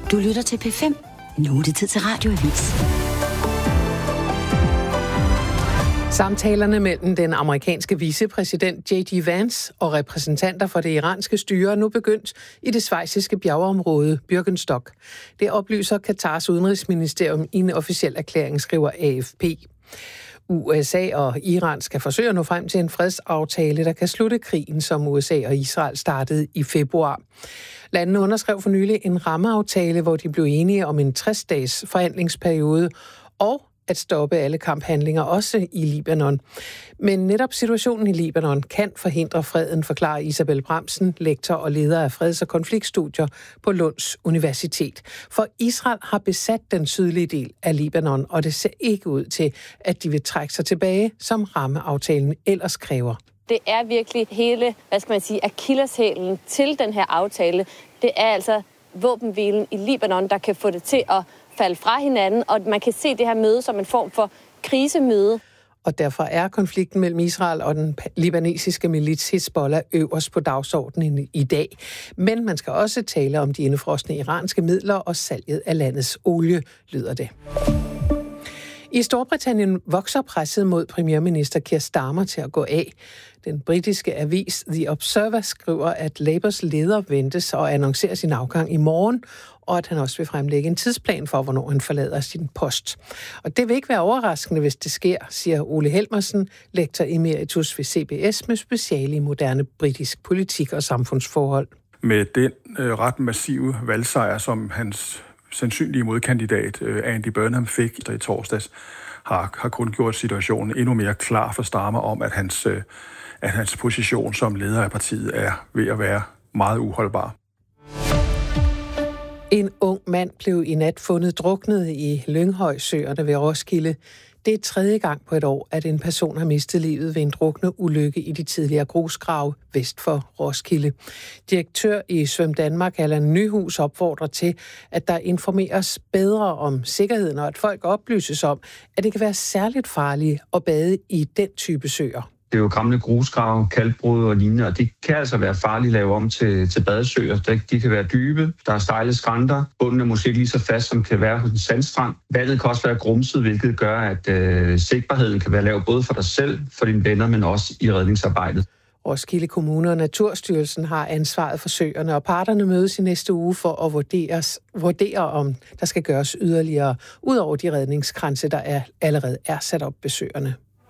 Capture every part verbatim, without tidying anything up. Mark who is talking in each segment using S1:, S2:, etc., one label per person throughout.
S1: Du lytter til P fem. Nu er det tid til Radioavis.
S2: Samtalerne mellem den amerikanske vicepræsident J D Vance og repræsentanter for det iranske styre er nu begyndt i det schweiziske bjergeområde Bürgenstock. Det oplyser Katars udenrigsministerium i en officiel erklæring, skriver A F P. U S A og Iran skal forsøge at nå frem til en fredsaftale, der kan slutte krigen, som U S A og Israel startede i februar. Landene underskrev for nylig en rammeaftale, hvor de blev enige om en tres-dages forhandlingsperiode og at stoppe alle kamphandlinger, også i Libanon. Men netop situationen i Libanon kan forhindre freden, forklarer Isabel Bramsen, lektor og leder af freds- og konfliktstudier på Lunds Universitet. For Israel har besat den sydlige del af Libanon, og det ser ikke ud til, at de vil trække sig tilbage, som rammeaftalen ellers kræver.
S3: Det er virkelig hele, hvad skal man sige, akilleshælen til den her aftale. Det er altså våbenhvilen i Libanon, der kan få det til at falde fra hinanden, og man kan se det her møde som en form for krisemøde.
S2: Og derfor er konflikten mellem Israel og den libanesiske milits Hizbollah øverst på dagsordenen i dag. Men man skal også tale om de indefrosne iranske midler og salget af landets olie, lyder det. I Storbritannien vokser presset mod premierminister Keir Starmer til at gå af. Den britiske avis The Observer skriver, at Labours leder ventes og annoncerer sin afgang i morgen, og at han også vil fremlægge en tidsplan for, hvornår han forlader sin post. Og det vil ikke være overraskende, hvis det sker, siger Ole Helmersen, lektor emeritus ved C B S med speciale i moderne britisk politik og samfundsforhold.
S4: Med den øh, ret massive valgsejr, som hans sandsynlige modkandidat øh, Andy Burnham fik i torsdags, har, har kun gjort situationen endnu mere klar for Starmer om, at hans, øh, at hans position som leder af partiet er ved at være meget uholdbar.
S2: En ung mand blev i nat fundet druknet i Lynghøjsøerne ved Roskilde. Det er tredje gang på et år, at en person har mistet livet ved en drukne ulykke i de tidligere grusgrave vest for Roskilde. Direktør i Svøm Danmark, Allan Nyhus, opfordrer til, at der informeres bedre om sikkerheden, og at folk oplyses om, at det kan være særligt farligt at bade i den type søer.
S5: Det er jo gamle grusgrave, kalkbrud og lignende, og det kan altså være farligt at lave om til, til badesøer. De kan være dybe, der er stejle skrænter, bunden er måske ikke lige så fast, som kan være hos en sandstrand. Vandet kan også være grumset, hvilket gør, at øh, sigtbarheden kan være lav både for dig selv, for dine venner, men også i redningsarbejdet.
S2: Roskilde Kommune og Naturstyrelsen har ansvaret for søerne, og parterne mødes i næste uge for at vurderes, vurdere, om der skal gøres yderligere, ud over de redningskranse, der er, allerede er sat op ved søerne.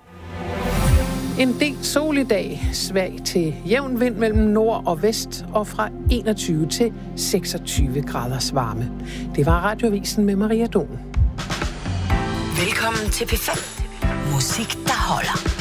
S2: En del sol i dag, svag til jævn vind mellem nord og vest, og fra enogtyve til seksogtyve graders varme. Det var Radioavisen med Maria Don.
S1: Velkommen til P fem. Musik, der holder.